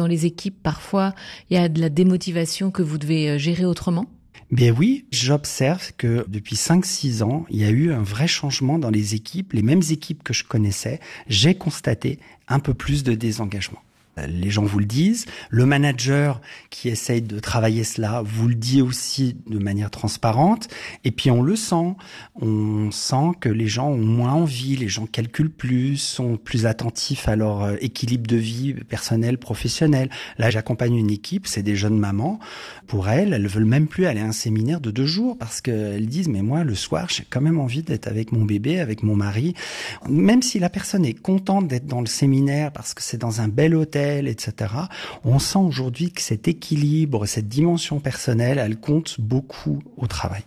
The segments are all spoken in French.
dans les équipes, parfois, il y a de la démotivation que vous devez gérer autrement ? Ben oui, j'observe que depuis 5-6 ans, il y a eu un vrai changement dans les équipes. Les mêmes équipes que je connaissais, j'ai constaté un peu plus de désengagement. Les gens vous le disent, le manager qui essaye de travailler cela vous le dit aussi de manière transparente, et puis on sent que les gens ont moins envie, les gens calculent plus, sont plus attentifs à leur équilibre de vie personnel, professionnel. Là, j'accompagne une équipe, c'est des jeunes mamans, pour elles veulent même plus aller à un séminaire de 2 jours, parce qu'elles disent, mais moi, le soir, j'ai quand même envie d'être avec mon bébé, avec mon mari. Même si la personne est contente d'être dans le séminaire, parce que c'est dans un bel hôtel, etc. On sent aujourd'hui que cet équilibre, cette dimension personnelle, elle compte beaucoup au travail.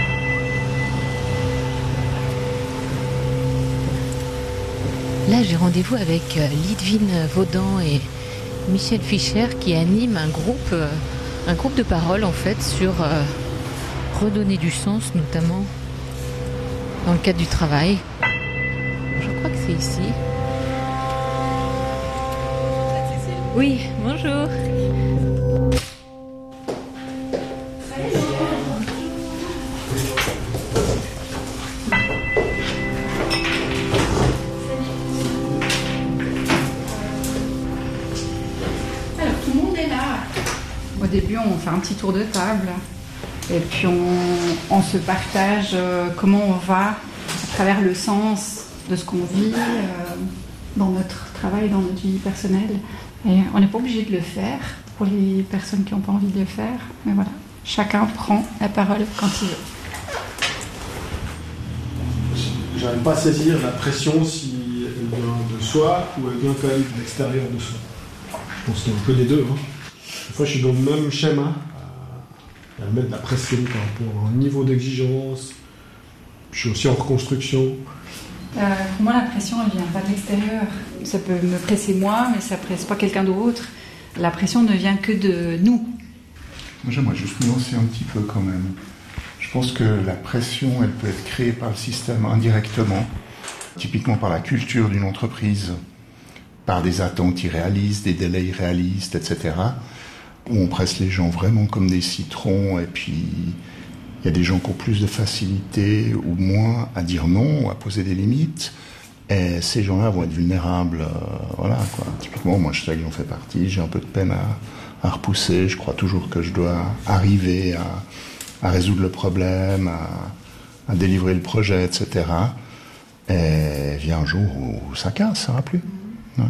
Là, j'ai rendez-vous avec Lidvine Vaudan et Michel Fischer qui animent un groupe de parole en fait sur redonner du sens, notamment dans le cadre du travail. Je crois que c'est ici. Oui, bonjour. Alors, tout le monde est là. Au début, on fait un petit tour de table. Et puis, on se partage comment on va à travers le sens de ce qu'on vit dans notre travail, dans notre vie personnelle. Et on n'est pas obligé de le faire pour les personnes qui n'ont pas envie de le faire. Mais voilà, chacun prend la parole quand il veut. J'arrive pas à saisir la pression si elle vient de soi ou elle vient quand même de l'extérieur de soi. Je pense qu'il y a un peu les deux. Des fois, je suis dans le même schéma, à mettre de la pression par rapport à un niveau d'exigence. Je suis aussi en reconstruction. Pour moi, la pression, elle vient pas de l'extérieur. Ça peut me presser moi, mais ça presse pas quelqu'un d'autre. La pression ne vient que de nous. Moi, j'aimerais juste nuancer un petit peu quand même. Je pense que la pression, elle peut être créée par le système indirectement, typiquement par la culture d'une entreprise, par des attentes irréalistes, des délais irréalistes, etc., où on presse les gens vraiment comme des citrons, et puis il y a des gens qui ont plus de facilité ou moins à dire non, ou à poser des limites, et ces gens-là vont être vulnérables. Voilà, quoi. Typiquement, moi, je sais que j'en fais partie, j'ai un peu de peine à repousser, je crois toujours que je dois arriver à résoudre le problème, à délivrer le projet, etc. Et vient un jour où ça casse, ça ne va plus. Ouais.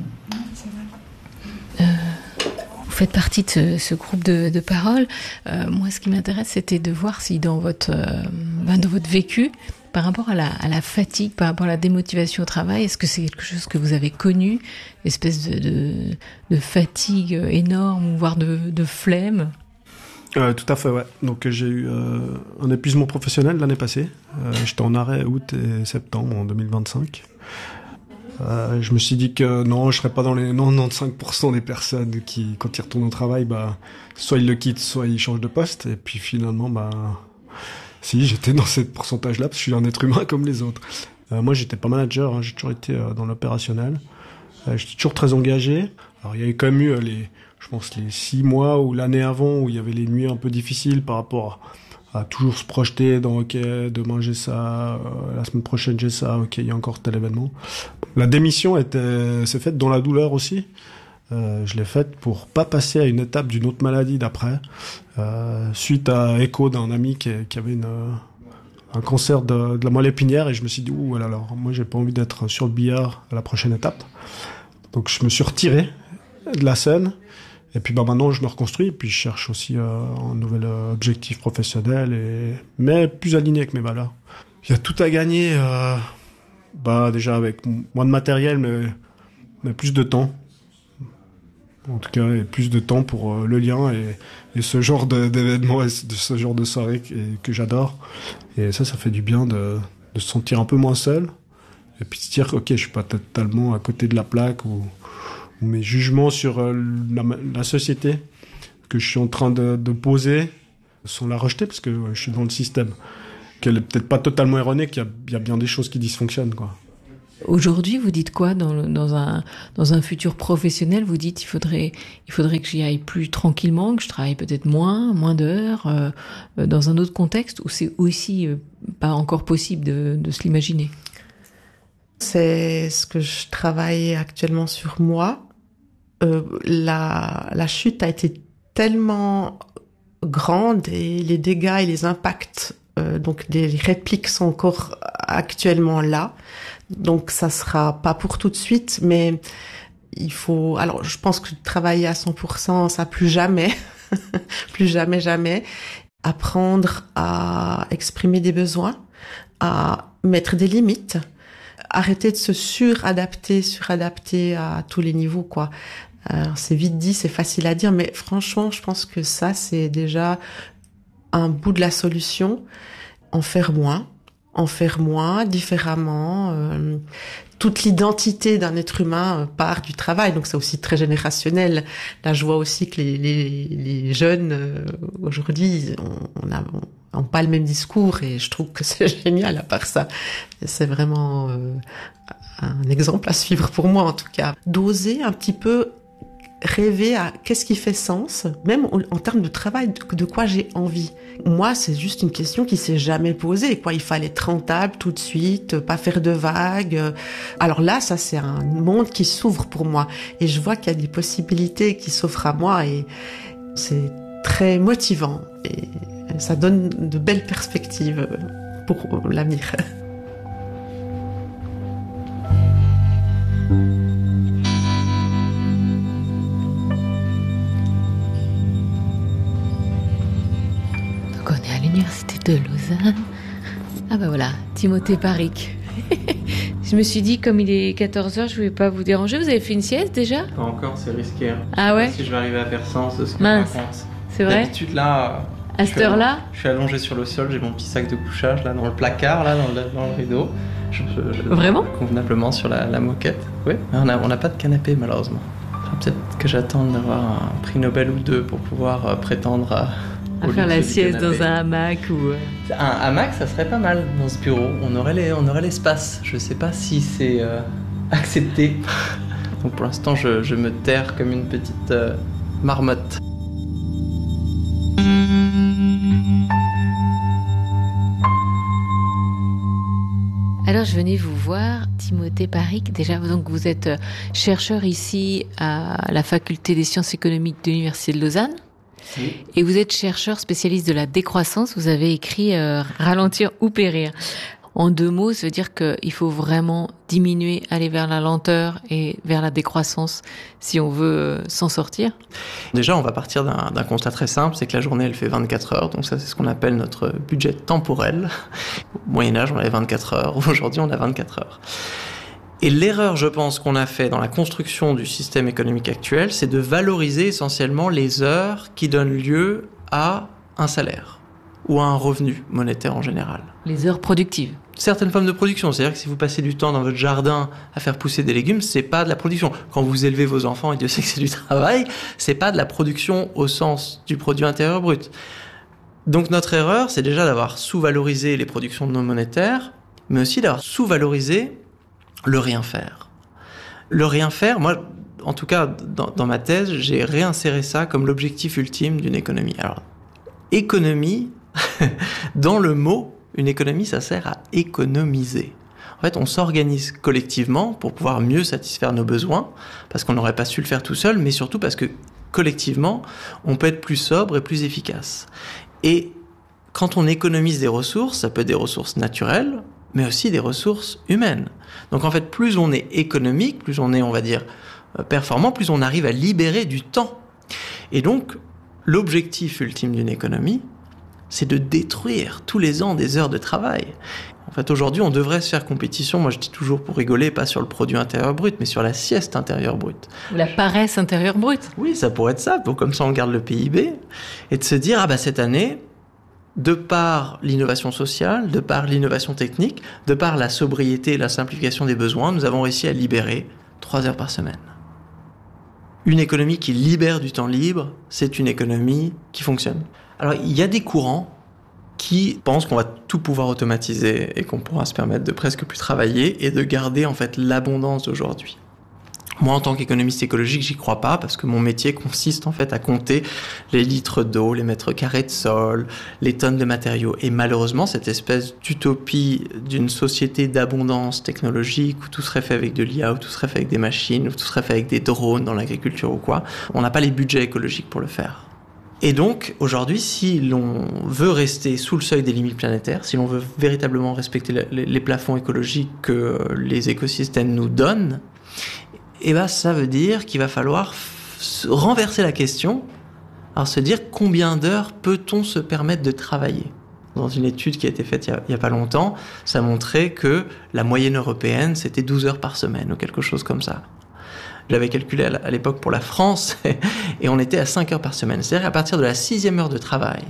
Vous faites partie de ce groupe de parole. Moi, ce qui m'intéresse, c'était de voir si dans votre vécu, par rapport à la fatigue, par rapport à la démotivation au travail, est-ce que c'est quelque chose que vous avez connu, espèce de fatigue énorme, voire de flemme? Tout à fait, ouais. Donc j'ai eu un épuisement professionnel l'année passée. J'étais en arrêt août et septembre en 2025. Je me suis dit que non, je serais pas dans les 95% des personnes qui, quand ils retournent au travail, soit ils le quittent, soit ils changent de poste. Et puis finalement, si, j'étais dans ce pourcentage-là, parce que je suis un être humain comme les autres. Moi, j'étais pas manager, hein, j'ai toujours été dans l'opérationnel. J'étais toujours très engagé. Alors, il y avait quand même eu les 6 mois ou l'année avant où il y avait les nuits un peu difficiles par rapport à toujours se projeter dans ok, demain j'ai ça, la semaine prochaine j'ai ça, ok, il y a encore tel événement. La démission s'est faite dans la douleur aussi. Je l'ai faite pour pas passer à une étape d'une autre maladie d'après, suite à écho d'un ami qui avait un cancer de la moelle épinière, et je me suis dit ouh, alors moi j'ai pas envie d'être sur le billard à la prochaine étape. Donc je me suis retiré de la scène. Et puis maintenant je me reconstruis, et puis je cherche aussi un nouvel objectif professionnel, mais plus aligné avec mes valeurs. Il y a tout à gagner, déjà avec moins de matériel, mais plus de temps. En tout cas, et plus de temps pour le lien et ce genre d'événements, et de ce genre de soirée que j'adore. Et ça fait du bien de se sentir un peu moins seul, et puis de se dire que ok, je suis pas totalement à côté de la plaque, ou mes jugements sur la société que je suis en train de poser sont la rejeter, parce que je suis dans le système. Qu'elle est peut-être pas totalement erronée, qu'il y a bien des choses qui dysfonctionnent, quoi. Aujourd'hui, vous dites quoi dans un futur professionnel? Vous dites il faudrait que j'y aille plus tranquillement, que je travaille peut-être moins d'heures, dans un autre contexte, ou c'est aussi pas encore possible de se l'imaginer? C'est ce que je travaille actuellement sur moi. La chute a été tellement grande et les dégâts et les impacts, donc les répliques sont encore actuellement là. Donc ça sera pas pour tout de suite, mais il faut. Alors je pense que travailler à 100%, ça plus jamais, plus jamais. Apprendre à exprimer des besoins, à mettre des limites, arrêter de se suradapter à tous les niveaux, quoi. Alors, c'est vite dit, c'est facile à dire, mais franchement, je pense que ça, c'est déjà un bout de la solution. En faire moins, différemment. Toute l'identité d'un être humain part du travail, donc c'est aussi très générationnel. Là, je vois aussi que les jeunes aujourd'hui, on pas le même discours, et je trouve que c'est génial. À part ça, c'est vraiment un exemple à suivre pour moi, en tout cas. D'oser un petit peu rêver à qu'est-ce qui fait sens, même en termes de travail, de quoi j'ai envie. Moi, c'est juste une question qui s'est jamais posée, quoi. Il fallait être rentable tout de suite, pas faire de vagues. Alors là, ça, c'est un monde qui s'ouvre pour moi. Et je vois qu'il y a des possibilités qui s'offrent à moi, et c'est très motivant. Et ça donne de belles perspectives pour l'avenir. l'université de Lausanne. Ah bah voilà, Timothée Paric. Je me suis dit, comme il est 14h, je ne vais pas vous déranger. Vous avez fait une sieste déjà ? Pas encore, c'est risqué. Ah ouais ? Si je vais arriver à faire sens de ce que Mince. je raconte. C'est vrai ? D'habitude, là... À cette heure-là ? Je suis allongé sur le sol, j'ai mon petit sac de couchage là dans le placard, là dans le rideau. Vraiment ? Convenablement sur la moquette. Oui, on n'a pas de canapé malheureusement. Enfin, peut-être que j'attende d'avoir un prix Nobel ou deux pour pouvoir prétendre à faire la sieste dans un hamac ou... Un hamac, ça serait pas mal dans ce bureau. On aurait l'espace. Je sais pas si c'est accepté. Donc pour l'instant, je me terre comme une petite marmotte. Alors je venais vous voir, Timothée Paric. Déjà, donc vous êtes chercheur ici à la faculté des sciences économiques de l'université de Lausanne. Oui. Et vous êtes chercheur spécialiste de la décroissance. Vous avez écrit Ralentir ou périr. En 2 mots, ça veut dire qu'il faut vraiment diminuer, aller vers la lenteur et vers la décroissance si on veut s'en sortir. Déjà, on va partir d'un constat très simple, c'est que la journée, elle fait 24 heures. Donc ça, c'est ce qu'on appelle notre budget temporel. Au Moyen-Âge, on avait 24 heures. Aujourd'hui, on a 24 heures. Et l'erreur, je pense, qu'on a fait dans la construction du système économique actuel, c'est de valoriser essentiellement les heures qui donnent lieu à un salaire ou à un revenu monétaire en général. Les heures productives. Certaines formes de production, c'est-à-dire que si vous passez du temps dans votre jardin à faire pousser des légumes, c'est pas de la production. Quand vous élevez vos enfants, et Dieu sait que c'est du travail, c'est pas de la production au sens du produit intérieur brut. Donc notre erreur, c'est déjà d'avoir sous-valorisé les productions non monétaires, mais aussi d'avoir sous-valorisé le rien faire. Le rien faire, moi, en tout cas, dans ma thèse, j'ai réinséré ça comme l'objectif ultime d'une économie. Alors, économie, dans le mot, une économie, ça sert à économiser. En fait, on s'organise collectivement pour pouvoir mieux satisfaire nos besoins, parce qu'on n'aurait pas su le faire tout seul, mais surtout parce que collectivement, on peut être plus sobre et plus efficace. Et quand on économise des ressources, ça peut être des ressources naturelles, mais aussi des ressources humaines. Donc en fait, plus on est économique, plus on est, on va dire, performant, plus on arrive à libérer du temps. Et donc, l'objectif ultime d'une économie, c'est de détruire tous les ans des heures de travail. En fait, aujourd'hui, on devrait se faire compétition, moi je dis toujours pour rigoler, pas sur le produit intérieur brut, mais sur la sieste intérieure brute. Ou la paresse intérieure brute. Oui, ça pourrait être ça. Donc comme ça, on garde le PIB. Et de se dire, ah bah cette année, de par l'innovation sociale, de par l'innovation technique, de par la sobriété et la simplification des besoins, nous avons réussi à libérer 3 heures par semaine. Une économie qui libère du temps libre, c'est une économie qui fonctionne. Alors, il y a des courants qui pense qu'on va tout pouvoir automatiser et qu'on pourra se permettre de presque plus travailler et de garder en fait l'abondance d'aujourd'hui. Moi, en tant qu'économiste écologique, j'y crois pas parce que mon métier consiste en fait à compter les litres d'eau, les mètres carrés de sol, les tonnes de matériaux. Et malheureusement, cette espèce d'utopie d'une société d'abondance technologique où tout serait fait avec de l'IA, où tout serait fait avec des machines, où tout serait fait avec des drones dans l'agriculture ou quoi, on n'a pas les budgets écologiques pour le faire. Et donc, aujourd'hui, si l'on veut rester sous le seuil des limites planétaires, si l'on veut véritablement respecter les plafonds écologiques que les écosystèmes nous donnent, et ben, ça veut dire qu'il va falloir renverser la question, alors se dire combien d'heures peut-on se permettre de travailler. Dans une étude qui a été faite il y a pas longtemps, ça montrait que la moyenne européenne, c'était 12 heures par semaine ou quelque chose comme ça. Je l'avais calculé à l'époque pour la France et on était à 5 heures par semaine. C'est-à-dire qu'à partir de la 6e heure de travail,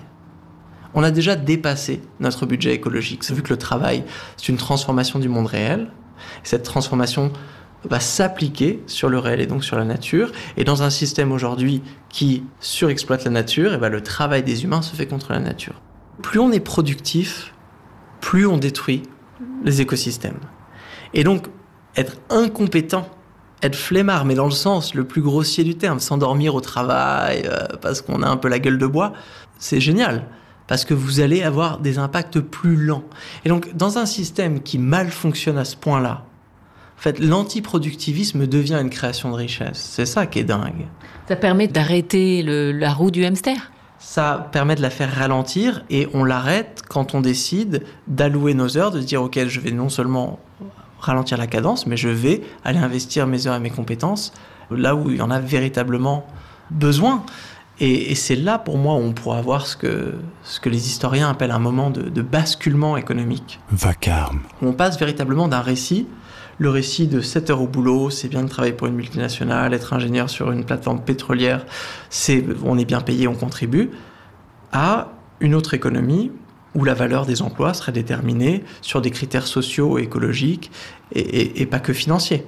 on a déjà dépassé notre budget écologique. Vu que le travail, c'est une transformation du monde réel, cette transformation va s'appliquer sur le réel et donc sur la nature. Et dans un système aujourd'hui qui surexploite la nature, et ben le travail des humains se fait contre la nature. Plus on est productif, plus on détruit les écosystèmes. Et donc, être incompétent, être flemmard, mais dans le sens le plus grossier du terme, s'endormir au travail parce qu'on a un peu la gueule de bois, c'est génial. Parce que vous allez avoir des impacts plus lents. Et donc, dans un système qui mal fonctionne à ce point-là, en fait, l'antiproductivisme devient une création de richesse. C'est ça qui est dingue. Ça permet d'arrêter la roue du hamster ? Ça permet de la faire ralentir et on l'arrête quand on décide d'allouer nos heures, de se dire « Ok, je vais non seulement ralentir la cadence, mais je vais aller investir mes heures et mes compétences là où il y en a véritablement besoin. » Et c'est là, pour moi, où on pourra avoir ce que les historiens appellent un moment de basculement économique. Vacarme. On passe véritablement d'un récit, le récit de 7 heures au boulot, c'est bien de travailler pour une multinationale, être ingénieur sur une plateforme pétrolière, on est bien payé, on contribue, à une autre économie où la valeur des emplois serait déterminée sur des critères sociaux et écologiques et pas que financiers.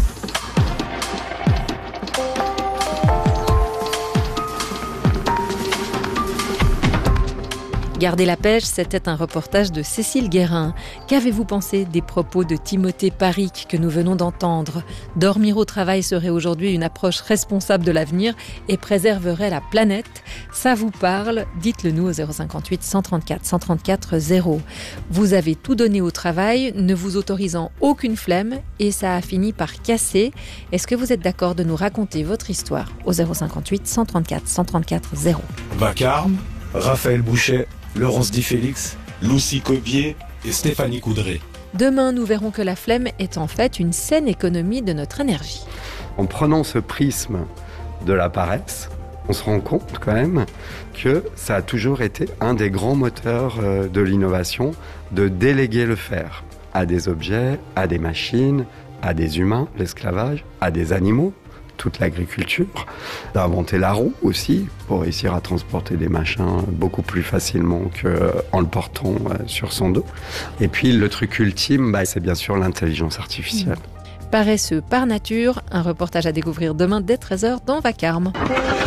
Garder la pêche, c'était un reportage de Cécile Guérin. Qu'avez-vous pensé des propos de Timothée Paric que nous venons d'entendre ? Dormir au travail serait aujourd'hui une approche responsable de l'avenir et préserverait la planète. Ça vous parle ? Dites-le nous au 058 134 134 0. Vous avez tout donné au travail, ne vous autorisant aucune flemme et ça a fini par casser. Est-ce que vous êtes d'accord de nous raconter votre histoire au 058 134 134 0 ? Vacarme, Raphaël Bouchet, Laurence Di Félix, Lucie Cobier et Stéphanie Coudray. Demain, nous verrons que la flemme est en fait une saine économie de notre énergie. En prenant ce prisme de la paresse, on se rend compte quand même que ça a toujours été un des grands moteurs de l'innovation, de déléguer le faire à des objets, à des machines, à des humains, l'esclavage, à des animaux, toute l'agriculture, d'inventer la roue aussi pour réussir à transporter des machins beaucoup plus facilement qu'en le portant sur son dos. Et puis le truc ultime, c'est bien sûr l'intelligence artificielle. Paresseux par nature, un reportage à découvrir demain dès 13h dans Vacarme.